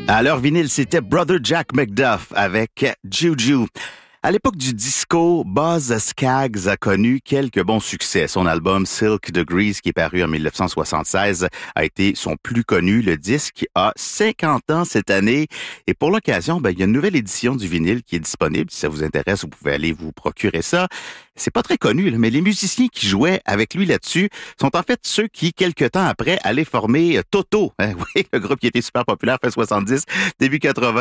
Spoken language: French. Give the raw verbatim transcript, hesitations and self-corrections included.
À leur vinyle, c'était Brother Jack McDuff avec Juju. À l'époque du disco, Buzz Skaggs a connu quelques bons succès. Son album Silk Degrees, qui est paru en dix-neuf cent soixante-seize, a été son plus connu. Le disque a cinquante ans cette année. Et pour l'occasion, ben, il y a une nouvelle édition du vinyle qui est disponible. Si ça vous intéresse, vous pouvez aller vous procurer ça. C'est pas très connu, là, mais les musiciens qui jouaient avec lui là-dessus sont en fait ceux qui, quelques temps après, allaient former Toto. Hein, oui, le groupe qui était super populaire fin soixante-dix, début quatre-vingts.